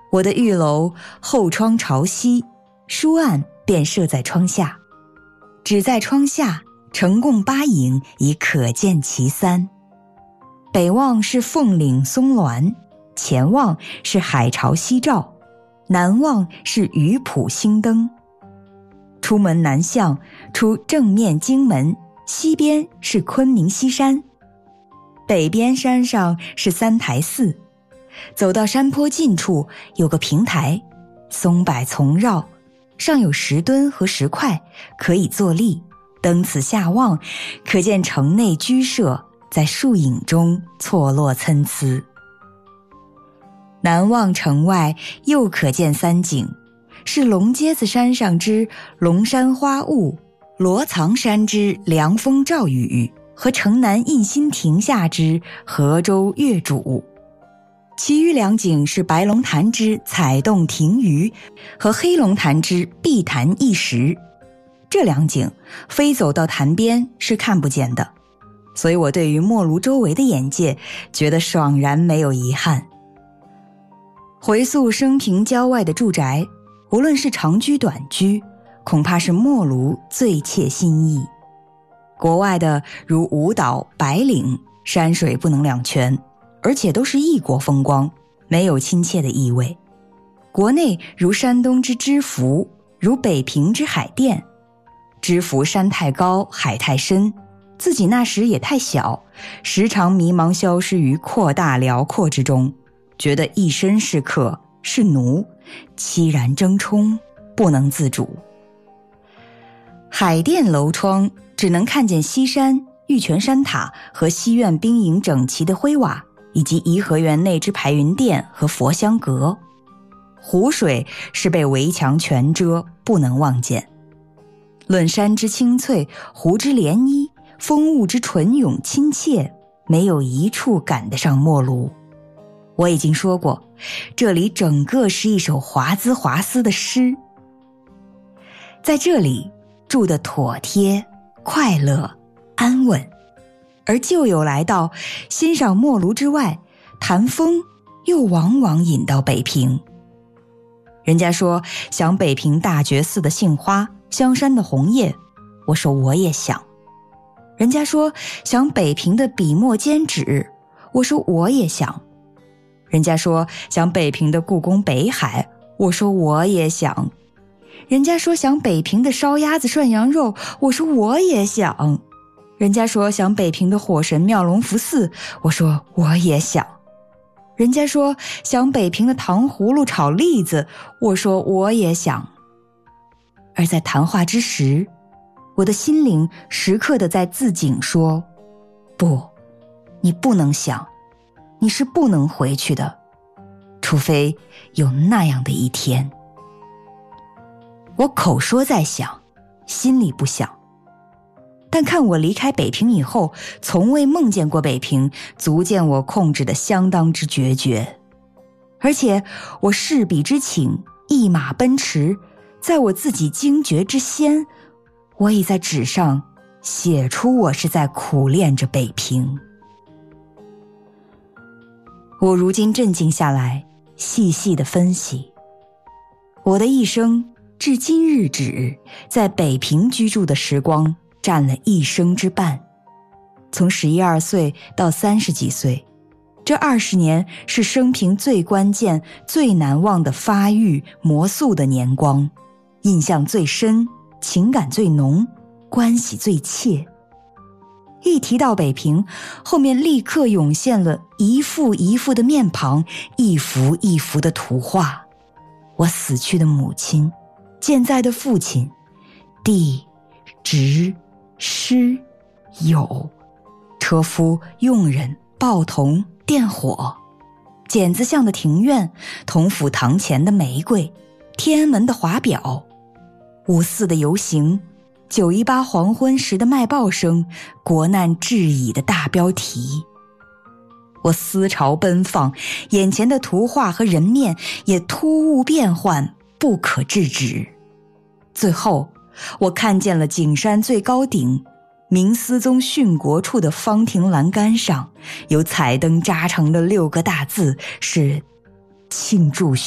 我的寓楼后窗朝西，书案便设在窗下，只在窗下，城共8影已可见其三。北望是凤岭松峦，前望是海潮夕照，南望是鱼浦星灯。出门南向，出正面京门，西边是昆明西山，北边山上是三台寺，走到山坡近处有个平台，松柏丛绕，上有石墩和石块，可以坐立，登此下望，可见城内居舍在树影中错落参差。南望城外又可见3景，是龙阶子山上之龙山花雾，罗藏山之凉风骤雨，和城南印心亭下之河州月渚。其余2景是白龙潭之彩洞亭鱼和黑龙潭之碧潭一石。这2景非走到潭边是看不见的，所以我对于墨庐周围的眼界觉得爽然没有遗憾。回溯生平郊外的住宅，无论是长居短居，恐怕是墨庐最切心意。国外的如吴岛、白岭，山水不能两全，而且都是异国风光，没有亲切的意味。国内如山东之知府，如北平之海淀。知府山太高，海太深，自己那时也太小，时常迷茫消失于扩大辽阔之中，觉得一身是客是奴，凄然争冲，不能自主。海淀楼窗只能看见西山、玉泉山塔和西苑兵营整齐的灰瓦，以及颐和园内之排云殿和佛香阁。湖水是被围墙全遮，不能望见。论山之清翠，湖之涟漪，风物之纯永亲切，没有一处赶得上墨庐。我已经说过，这里整个是一首华滋华丝的诗。在这里住得妥帖、快乐、安稳，而旧友来到，欣赏墨庐之外，谈风又往往引到北平。人家说想北平大觉寺的杏花，香山的红叶，我说我也想。人家说想北平的笔墨笺纸，我说我也想。人家说想北平的故宫北海，我说我也想。人家说想北平的烧鸭子涮羊肉，我说我也想。人家说想北平的火神庙隆福寺，我说我也想。人家说想北平的糖葫芦炒栗子，我说我也想。而在谈话之时，我的心灵时刻地在自警说，不，你不能想，你是不能回去的，除非有那样的一天。我口说在想，心里不想，但看我离开北平以后，从未梦见过北平，足见我控制得相当之决绝。而且我试笔之请，一马奔驰，在我自己惊觉之先，我已在纸上写出我是在苦练着北平。我如今镇静下来，细细地分析，我的一生至今日止，在北平居住的时光占了一生之半，从11、12岁到30几岁，这20年是生平最关键、最难忘的发育磨塑的年光，印象最深，情感最浓，关系最切。一提到北平，后面立刻涌现了一幅一幅的面庞，一幅一幅的图画。我死去的母亲，健在的父亲，地、职、师、友、车夫、佣人、报童、电火，剪子巷的庭院，同府堂前的玫瑰，天安门的华表，54的游行，918黄昏时的卖报声，国难至矣的大标题。我思潮奔放，眼前的图画和人面也突兀变幻，不可制止。最后我看见了景山最高顶明思宗殉国处的方亭栏杆上，有彩灯扎成的6个大字，是庆祝